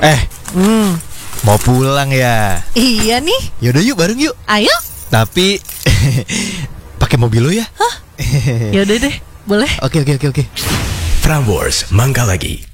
Eh, mau pulang ya? Iya nih. Yaudah yuk, bareng yuk. Ayo. Tapi pakai mobil lo ya? Yaudah deh, boleh. Oke. Prambors Mangga Lagi.